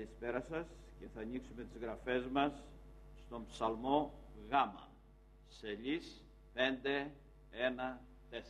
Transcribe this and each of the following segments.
Καλησπέρα σας και θα ανοίξουμε τις γραφές μας στον Ψαλμό Γ, σελής 5.1.4.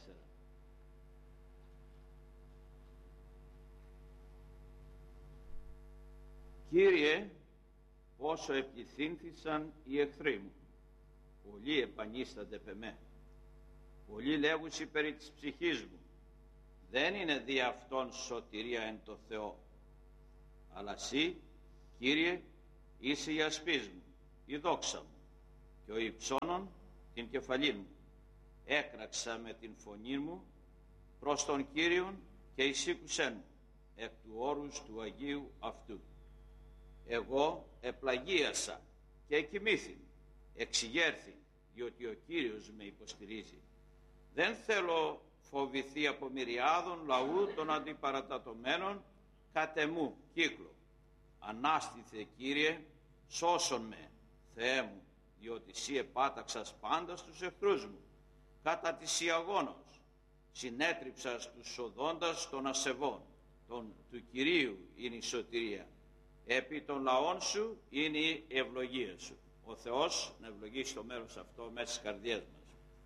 Κύριε, όσο επληθύνθησαν οι εχθροί μου, πολλοί επανίστανται πεμέ. Πολλοί λέγουσι περί της ψυχής μου, δεν είναι δι' αυτόν σωτηρία εν το Θεό. Αλλά σύ, Κύριε, είσαι η ασπής μου, η δόξα μου και ο υψώνων την κεφαλή μου. Έκραξα με την φωνή μου προς τον Κύριον και εισήκουσεν μου εκ του όρους του Αγίου αυτού. Εγώ επλαγίασα και εκοιμήθην, εξηγέρθην, διότι ο Κύριος με υποστηρίζει. Δεν θέλω φοβηθεί από μυριάδων λαού των αντιπαρατατωμένων κατ' εμού κύκλο. Ανάστηθε, Κύριε, σώσον με, Θεέ μου, διότι Συ επάταξας πάντα στους εχθρούς μου. Κατά της Ιαγώνος συνέτριψας τους οδόντας των ασεβών. Του Κυρίου είναι η σωτηρία. Επί των λαών σου είναι η ευλογία σου. Ο Θεός να ευλογήσει το μέρος αυτό μέσα στις καρδιές μας.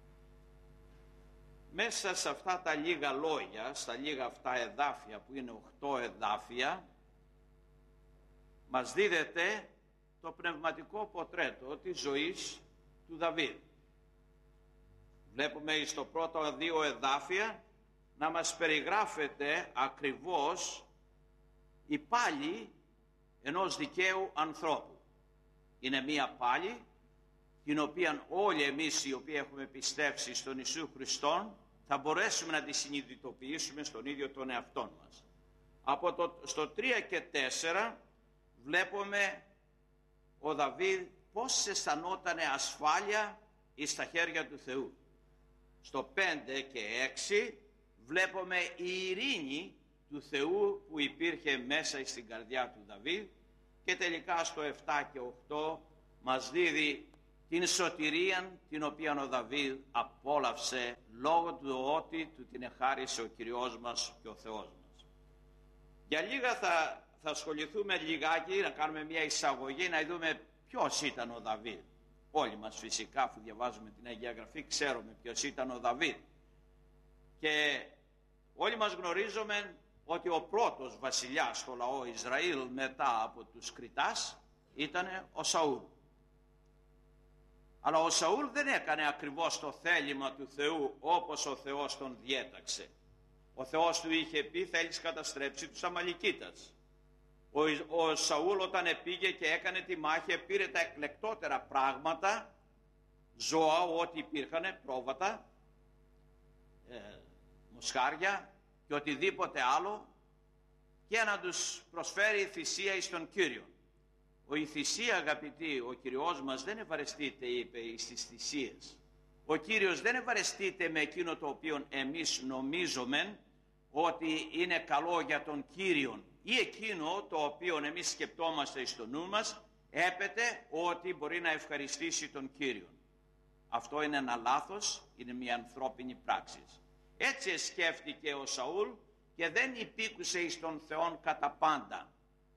Μέσα σε αυτά τα λίγα λόγια, στα λίγα αυτά εδάφια που είναι 8 εδάφια, μας δίδεται το πνευματικό πορτρέτο της ζωής του Δαβίδ. Βλέπουμε στο πρώτο 2 εδάφια να μας περιγράφεται ακριβώς η πάλη ενός δικαίου ανθρώπου. Είναι μία πάλη την οποία όλοι εμείς οι οποίοι έχουμε πιστέψει στον Ιησού Χριστόν θα μπορέσουμε να τη συνειδητοποιήσουμε στον ίδιο τον εαυτόν μας. Στο 3 και 4 βλέπουμε ο Δαβίδ πώς αισθανότανε ασφάλεια εις τα χέρια του Θεού. Στο 5 και 6 βλέπουμε η ειρήνη του Θεού που υπήρχε μέσα στην καρδιά του Δαβίδ, και τελικά στο 7 και 8 μας δίδει την σωτηρία την οποία ο Δαβίδ απόλαυσε λόγω του ότι του την εχάρισε ο Κυριός μας και ο Θεός μας. Για λίγα θα ασχοληθούμε λιγάκι, να κάνουμε μια εισαγωγή, να δούμε ποιος ήταν ο Δαβίδ. Όλοι μας φυσικά, αφού διαβάζουμε την Αγία Γραφή, ξέρουμε ποιος ήταν ο Δαβίδ. Και όλοι μας γνωρίζουμε ότι ο πρώτος βασιλιάς στο λαό Ισραήλ μετά από τους Κριτάς ήταν ο Σαούλ. Αλλά ο Σαούλ δεν έκανε ακριβώς το θέλημα του Θεού όπως ο Θεός τον διέταξε. Ο Θεός του είχε πει, θέλεις καταστρέψει τους Αμαλικίτας. Ο Σαούλ όταν πήγε και έκανε τη μάχη, πήρε τα εκλεκτότερα πράγματα, ζώα ό,τι υπήρχαν, πρόβατα, μοσχάρια και οτιδήποτε άλλο, και να τους προσφέρει θυσία εις τον Κύριο. Η θυσία, αγαπητοί, ο Κυριός μας δεν ευαρεστείται, είπε, στις θυσίες. Ο Κύριος δεν ευαρεστείται με εκείνο το οποίο εμείς νομίζουμε ότι είναι καλό για τον Κύριον, ή εκείνο το οποίο εμείς σκεπτόμαστε στο νου μας έπεται ότι μπορεί να ευχαριστήσει τον Κύριον. Αυτό είναι ένα λάθος, είναι μια ανθρώπινη πράξη. Έτσι σκέφτηκε ο Σαούλ και δεν υπήκουσε εις τον Θεόν κατά πάντα.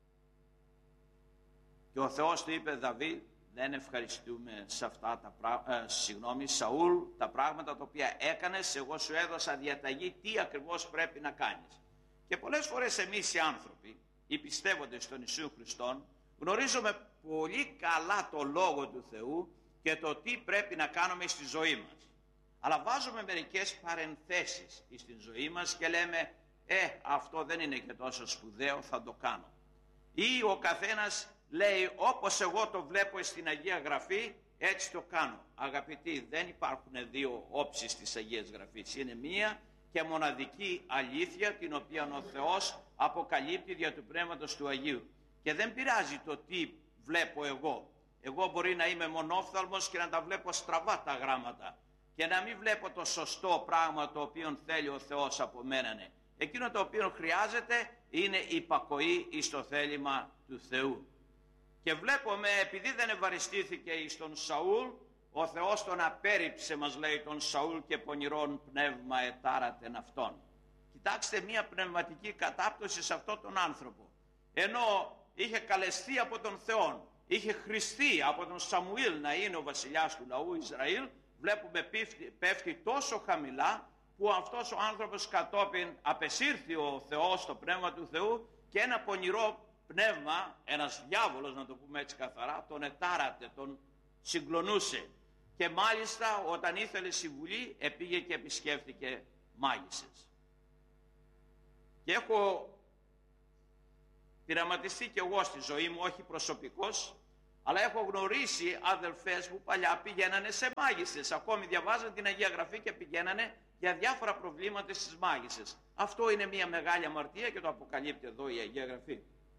Και ο Θεός του είπε, Δαβίδ, δεν ευχαριστούμε σε αυτά Σαούλ, τα πράγματα τα οποία έκανες, εγώ σου έδωσα διαταγή τι ακριβώς πρέπει να κάνεις. Και πολλές φορές εμείς οι άνθρωποι, οι πιστεύοντες στον Ιησού Χριστόν, γνωρίζουμε πολύ καλά το Λόγο του Θεού και το τι πρέπει να κάνουμε στη ζωή μας. Αλλά βάζουμε μερικές παρενθέσεις στην ζωή μας και λέμε, αυτό δεν είναι και τόσο σπουδαίο, θα το κάνω. Ή ο καθένας λέει, όπως εγώ το βλέπω στην Αγία Γραφή, έτσι το κάνω. Αγαπητοί, δεν υπάρχουν δύο όψεις της Αγίας Γραφής. Είναι μία και μοναδική αλήθεια την οποία ο Θεός αποκαλύπτει δια του Πνεύματος του Αγίου. Και δεν πειράζει το τι βλέπω εγώ. Εγώ μπορεί να είμαι μονόφθαλμος και να τα βλέπω στραβά τα γράμματα και να μην βλέπω το σωστό πράγμα το οποίο θέλει ο Θεός από μένα. Εκείνο το οποίο χρειάζεται είναι υπακοή εις το θέλημα του Θεού. Και βλέπουμε, επειδή δεν ευαριστήθηκε εις τον Σαούλ, ο Θεός τον απέρριψε, μας λέει, τον Σαούλ, και πονηρόν πνεύμα ετάρατεν αυτόν. Κοιτάξτε μια πνευματική κατάπτωση σε αυτόν τον άνθρωπο. Ενώ είχε καλεστεί από τον Θεό, είχε χρηστεί από τον Σαμουήλ να είναι ο βασιλιάς του λαού Ισραήλ, βλέπουμε πέφτει τόσο χαμηλά που αυτός ο άνθρωπος κατόπιν απεσύρθη ο Θεός, το Πνεύμα του Θεού, και ένα πονηρό πνεύμα, ένας διάβολος να το πούμε έτσι καθαρά, τον ετάρατε, τον συγκλονούσε. Και μάλιστα όταν ήθελε συμβουλή επήγε και επισκέφθηκε μάγισσες. Και έχω πειραματιστεί και εγώ στη ζωή μου, όχι προσωπικώς, αλλά έχω γνωρίσει αδελφές που παλιά πηγαίνανε σε μάγισσες. Ακόμη διαβάζαν την Αγία Γραφή και πηγαίνανε για διάφορα προβλήματα στις μάγισσες. Αυτό είναι μια μεγάλη αμαρτία και το αποκαλύπτει εδώ η Αγία Γραφή.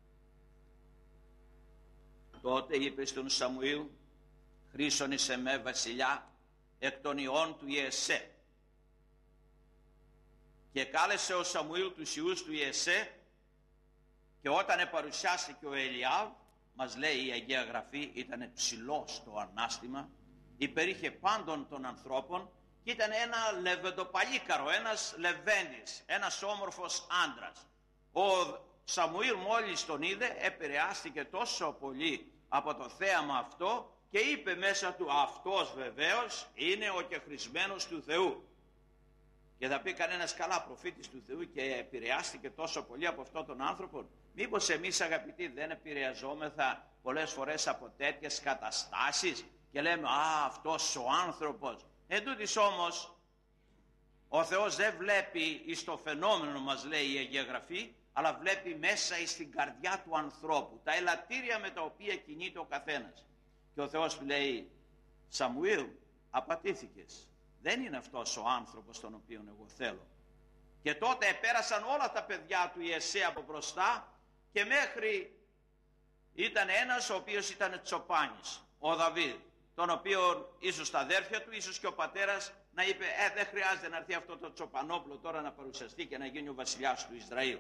Τότε είπε στον Σαμουήλ, χρήσονισε με βασιλιά εκ των ιών του Ιεσέ. Και κάλεσε ο Σαμουήλ τους ιούς του Ιεσέ, και όταν επαρουσιάστηκε ο Ελιάβ, μας λέει η Αγία Γραφή, ήταν ψηλός το ανάστημα, υπερήχε πάντων των ανθρώπων και ήταν ένα λεβεντοπαλίκαρο, ένας λεβέντης, ένας όμορφος άντρας. Ο Σαμουήλ μόλις τον είδε επηρεάστηκε τόσο πολύ από το θέαμα αυτό και είπε μέσα του, αυτός βεβαίως είναι ο κεχρισμένος του Θεού. Και θα πει κανένας, καλά, προφήτης του Θεού και επηρεάστηκε τόσο πολύ από αυτόν τον άνθρωπο. Μήπως εμείς, αγαπητοί, δεν επηρεαζόμεθα πολλές φορές από τέτοιες καταστάσεις και λέμε, α, αυτός ο άνθρωπος. Εν τούτοις όμως ο Θεός δεν βλέπει εις το φαινόμενο, μας λέει η Αγία Γραφή, αλλά βλέπει μέσα εις την καρδιά του ανθρώπου, τα ελαττήρια με τα οποία κινείται ο καθένας. Και ο Θεός του λέει, Σαμουήλ, απατήθηκες. Δεν είναι αυτός ο άνθρωπος τον οποίον εγώ θέλω. Και τότε επέρασαν όλα τα παιδιά του Ιεσέ από μπροστά και μέχρι ήταν ένας ο οποίος ήταν τσοπάνης, ο Δαβίδ, τον οποίο ίσως τα αδέρφια του, ίσως και ο πατέρας να είπε, δεν χρειάζεται να έρθει αυτό το τσοπανόπλο τώρα να παρουσιαστεί και να γίνει ο βασιλιάς του Ισραήλ.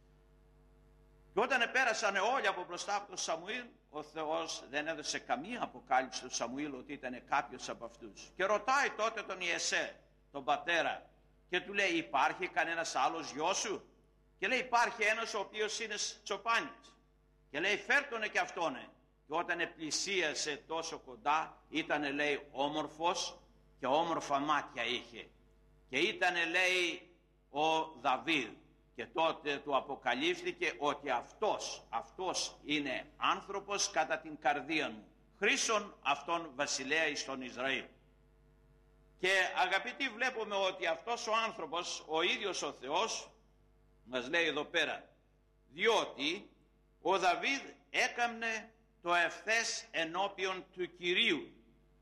Και όταν επέρασαν όλοι από μπροστά από τον Σαμουήλ, ο Θεός δεν έδωσε καμία αποκάλυψη στον Σαμουήλ ότι ήταν κάποιος από αυτούς. Και ρωτάει τότε τον Ιεσέ, τον πατέρα, και του λέει, υπάρχει κανένας άλλος γιος σου? Και λέει, υπάρχει ένας ο οποίος είναι τσοπάνης. Και λέει, φέρτονε και αυτόνε. Και όταν πλησίασε τόσο κοντά, ήτανε, λέει, όμορφος και όμορφα μάτια είχε. Και ήτανε, λέει, ο Δαβίδ. Και τότε του αποκαλύφθηκε ότι αυτός είναι άνθρωπος κατά την καρδία μου, χρήσον αυτόν βασιλέα εις τον Ισραήλ. Και αγαπητοί, βλέπουμε ότι αυτός ο άνθρωπος, ο ίδιος ο Θεός, μας λέει εδώ πέρα, διότι ο Δαβίδ έκαμνε το ευθές ενώπιον του Κυρίου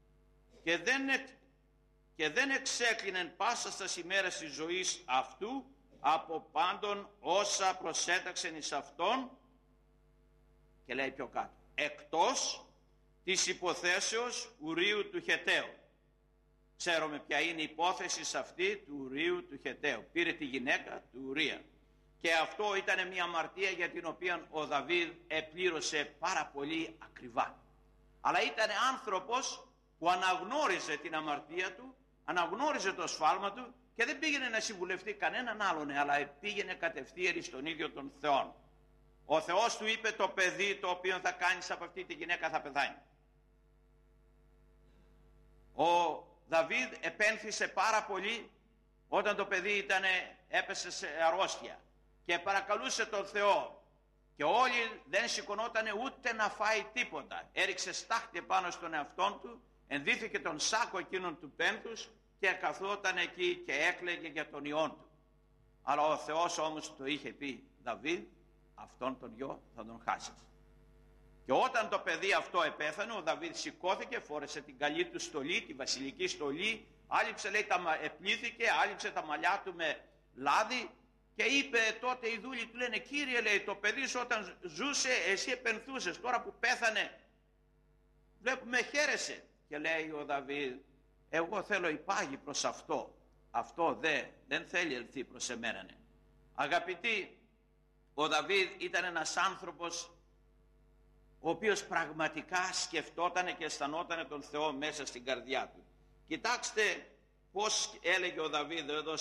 και δεν εξέκλεινε πάσα στα ημέρας της ζωής αυτού από πάντων όσα προσέταξεν εις αυτόν, και λέει πιο κάτω, εκτός της υποθέσεως Ουρίου του Χεταίου. Ξέρουμε ποια είναι η υπόθεση σε αυτή του Ουρίου του Χεταίου. Πήρε τη γυναίκα του Ουρία. Και αυτό ήταν μια αμαρτία για την οποία ο Δαβίδ επλήρωσε πάρα πολύ ακριβά. Αλλά ήταν άνθρωπος που αναγνώριζε την αμαρτία του, αναγνώριζε το σφάλμα του και δεν πήγαινε να συμβουλευτεί κανέναν άλλον, αλλά πήγαινε κατευθείαν στον ίδιο τον Θεό. Ο Θεός του είπε, το παιδί το οποίο θα κάνεις από αυτή τη γυναίκα θα πεθάνει. Ο Δαβίδ επένθησε πάρα πολύ όταν το παιδί έπεσε σε αρρώστια και παρακαλούσε τον Θεό, και όλοι δεν σηκωνόταν ούτε να φάει τίποτα. Έριξε στάχτη πάνω στον εαυτόν του, ενδύθηκε τον σάκο εκείνον του πένθους και καθόταν εκεί και έκλαιγε για τον ιόν του. Αλλά ο Θεός όμως το είχε πει, Δαβίδ, αυτόν τον γιο θα τον χάσεις. Και όταν το παιδί αυτό επέθανε, ο Δαβίδ σηκώθηκε, φόρεσε την καλή του στολή, τη βασιλική στολή, άλυψε, λέει, επλύθηκε, άλυψε τα μαλλιά του με λάδι και είπε τότε οι δούλοι του, λένε, Κύριε, λέει, το παιδί σου όταν ζούσε εσύ επενθούσες, τώρα που πέθανε βλέπουμε χαίρεσαι. Και λέει ο Δαβίδ, εγώ θέλω υπάγει προς αυτό δεν θέλει ελθεί προς εμένα. Αγαπητοί, ο Δαβίδ ήταν ένας άνθρωπος ο οποίος πραγματικά σκεφτόταν και αισθανόταν τον Θεό μέσα στην καρδιά του. Κοιτάξτε πώς έλεγε ο Δαβίδ εδώ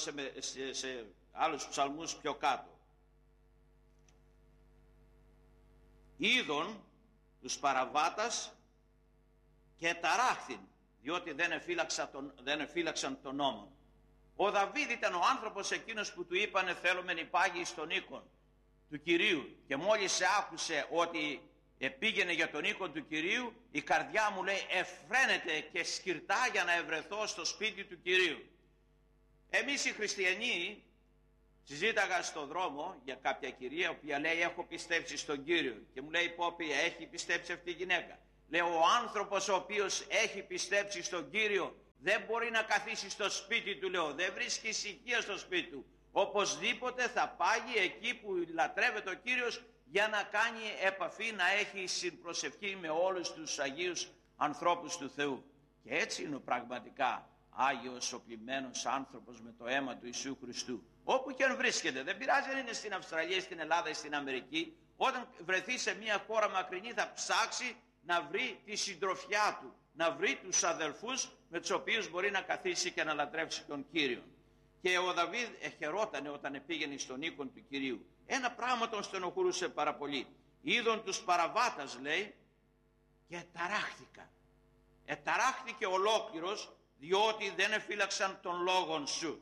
σε άλλους ψαλμούς πιο κάτω. είδον τους παραβάτας και ταράχθην, διότι δεν εφύλαξαν τον νόμο. Ο Δαβίδ ήταν ο άνθρωπος εκείνος που του είπανε θέλουμε νηπάγει στον οίκον του Κυρίου, και μόλις άκουσε ότι πήγαινε για τον οίκον του Κυρίου, η καρδιά μου, λέει, εφραίνεται και σκυρτά για να ευρεθώ στο σπίτι του Κυρίου. Εμείς οι χριστιανοί, συζήταγα στον δρόμο για κάποια κυρία, η οποία λέει έχω πιστέψει στον Κύριο, και μου λέει Πόπη, έχει πιστέψει αυτή η γυναίκα? Λέω, ο άνθρωπος ο οποίος έχει πιστέψει στον Κύριο δεν μπορεί να καθίσει στο σπίτι του, λέω, δεν βρίσκει ησυχία στο σπίτι του. Οπωσδήποτε θα πάγει εκεί που λατρεύεται ο Κύριος για να κάνει επαφή, να έχει συμπροσευχή με όλους τους Αγίους ανθρώπους του Θεού. Και έτσι είναι πραγματικά Άγιος σωπλημένος άνθρωπος με το αίμα του Ιησού Χριστού. Όπου και αν βρίσκεται, δεν πειράζει αν είναι στην Αυστραλία, στην Ελλάδα ή στην Αμερική, όταν βρεθεί σε μια χώρα μακρινή θα ψάξει να βρει τη συντροφιά του, να βρει τους αδελφούς με τους οποίους μπορεί να καθίσει και να λατρεύσει τον Κύριο. Και ο Δαβίδ χαιρότανε όταν πήγαινε στον οίκον του Κυρίου. Ένα πράγμα τον στενοχωρούσε πάρα πολύ. Είδον τους παραβάτας, λέει, και ταράχθηκα. Ταράχθηκε ολόκληρος, διότι δεν εφύλαξαν τον λόγον σου.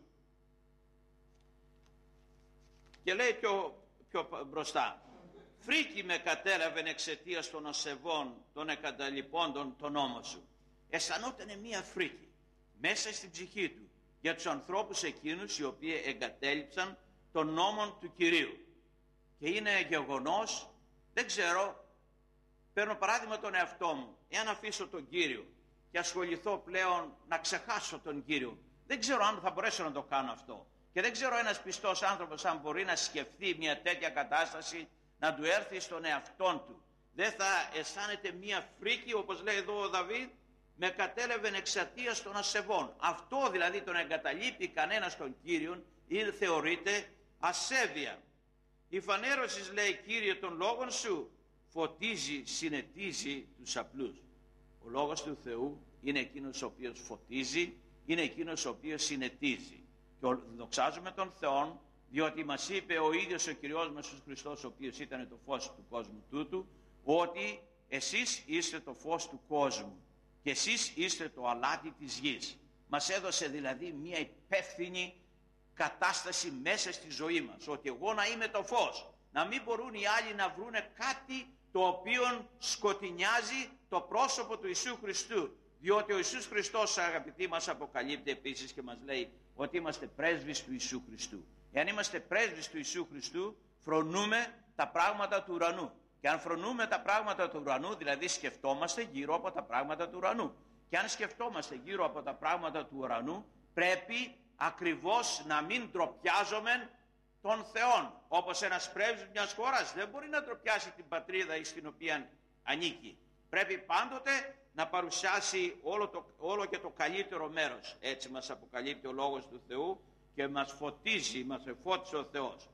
Και λέει πιο μπροστά, φρίκη με κατέλαβεν εξαιτίας των ασεβών, των εγκαταλειπώντων τον νόμο σου. Αισθανότανε μία φρίκη μέσα στην ψυχή του για τους ανθρώπους εκείνους οι οποίοι εγκατέλειψαν τον νόμο του Κυρίου. Και είναι γεγονός, δεν ξέρω, παίρνω παράδειγμα τον εαυτό μου, εάν αφήσω τον Κύριο και ασχοληθώ πλέον να ξεχάσω τον Κύριο, δεν ξέρω αν θα μπορέσω να το κάνω αυτό. Και δεν ξέρω ένας πιστός άνθρωπος αν μπορεί να σκεφτεί μια τέτοια κατάσταση, να του έρθει στον εαυτόν του. Δεν θα αισθάνεται μια φρίκη, όπως λέει εδώ ο Δαβίδ, με κατέλαβεν εξαιτίας των ασεβών. Αυτό δηλαδή τον εγκαταλείπει κανένας τον Κύριον ή θεωρείται ασέβεια. Η φανέρωση, λέει, Κύριε, των λόγων σου φωτίζει, συνετίζει τους απλούς. Ο λόγος του Θεού είναι εκείνος ο οποίος φωτίζει, είναι εκείνος ο οποίος συνετίζει. Και δοξάζουμε τον Θεόν, διότι μας είπε ο ίδιος ο Κυριός μας Ιησούς Χριστός, ο οποίος ήταν το φως του κόσμου τούτου, ότι εσείς είστε το φως του κόσμου και εσείς είστε το αλάτι της γης. Μας έδωσε δηλαδή μια υπεύθυνη κατάσταση μέσα στη ζωή μας, ότι εγώ να είμαι το φως, να μην μπορούν οι άλλοι να βρούνε κάτι το οποίο σκοτεινιάζει το πρόσωπο του Ιησού Χριστού, διότι ο Ιησούς Χριστός, αγαπητοί, μας αποκαλύπτει επίσης και μας λέει ότι είμαστε πρέσβεις του Ιησού Χριστού. Εάν είμαστε πρέσβεις του Ιησού Χριστού, φρονούμε τα πράγματα του ουρανού. Και αν φρονούμε τα πράγματα του ουρανού, δηλαδή σκεφτόμαστε γύρω από τα πράγματα του ουρανού. Και αν σκεφτόμαστε γύρω από τα πράγματα του ουρανού, πρέπει ακριβώς να μην ντροπιάζουμε τον Θεόν. Όπως ένας πρέσβης μιας χώρας δεν μπορεί να ντροπιάσει την πατρίδα στην οποία ανήκει. Πρέπει πάντοτε να παρουσιάσει όλο και το καλύτερο μέρος. Έτσι μας αποκαλύπτει ο Λόγος του Θεού και μας φωτίζει, μας εφώτισε ο Θεός.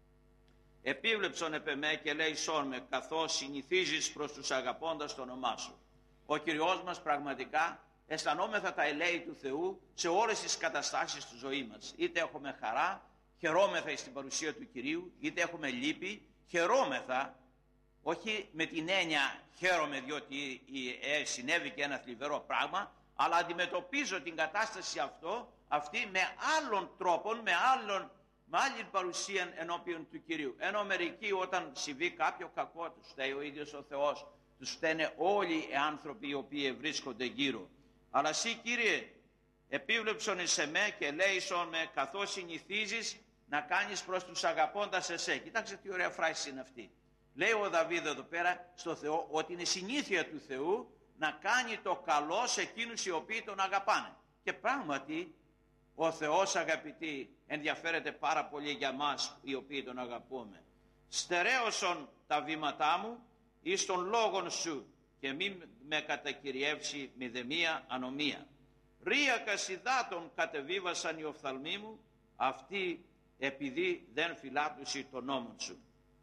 Επίβλεψον επ' εμέ και λέησόν με, καθώς συνηθίζεις προς τους αγαπώντας το όνομά σου. Ο Κυριός μας πραγματικά αισθανόμεθα τα ελέη του Θεού σε όλες τις καταστάσεις της ζωής μας. Είτε έχουμε χαρά, χαιρόμεθα στην παρουσία του Κυρίου, είτε έχουμε λύπη, χαιρόμεθα, όχι με την έννοια χαίρομαι διότι συνέβη και ένα θλιβερό πράγμα, αλλά αντιμετωπίζω την κατάσταση αυτή με άλλων τρόπων, με άλλη παρουσία ενώπιον του Κυρίου. Ενώ μερικοί όταν συμβεί κάποιο κακό, τους φταίει ο ίδιος ο Θεός, τους φταίνε όλοι οι άνθρωποι οι οποίοι βρίσκονται γύρω. Αλλά εσύ, Κύριε, επίβλεψον εις εμέ και λέησον με, καθώς συνηθίζεις να κάνεις προς τους αγαπώντας εσέ. Κοιτάξτε τι ωραία φράση είναι αυτή. Λέει ο Δαβίδ εδώ πέρα στο Θεό ότι είναι συνήθεια του Θεού να κάνει το καλό σε εκείνους οι οποίοι τον αγαπάνε. Και πράγματι ο Θεός, αγαπητοί, ενδιαφέρεται πάρα πολύ για μας οι οποίοι τον αγαπούμε. Στερέωσον τα βήματά μου εις των λόγων σου και μη με κατακυριεύσει μηδεμία ανομία. Ρίακας υδάτων κατεβίβασαν οι οφθαλμοί μου, αυτοί επειδή δεν φυλάτουσι τον νόμον σου.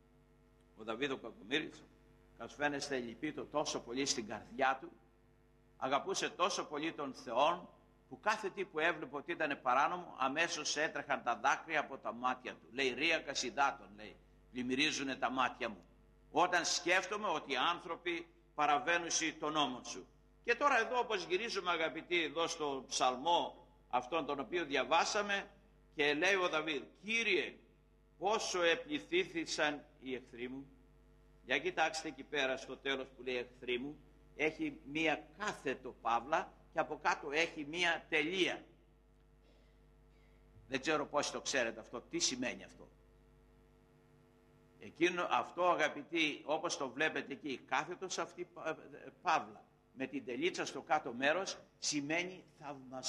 Ο Δαβίδ ο Κακομοίρης, καθώς φαίνεστε λυπήτο τόσο πολύ στην καρδιά του, αγαπούσε τόσο πολύ τον Θεόν, που κάθε τι που έβλεπε ότι ήταν παράνομο, αμέσως έτρεχαν τα δάκρυα από τα μάτια του. Λέει, ρίακας υδάτων, λέει, πλημμυρίζουνε τα μάτια μου. όταν σκέφτομαι ότι οι άνθρωποι παραβαίνουν τον νόμο σου. Και τώρα εδώ, όπως γυρίζουμε αγαπητοί εδώ στο ψαλμό αυτόν τον οποίο διαβάσαμε, και λέει ο Δαβίδ, Κύριε, πόσο επληθύθησαν οι εχθροί μου. Για κοιτάξτε εκεί πέρα στο τέλος που λέει εχθροί μου, έχει μία κάθετο παύλα και από κάτω έχει μία τελεία. Δεν ξέρω πώς το ξέρετε αυτό, τι σημαίνει αυτό. Αυτό αγαπητοί, όπως το βλέπετε εκεί, κάθετος αυτή παύλα με την τελίτσα στο κάτω μέρος, σημαίνει θαυμασμό.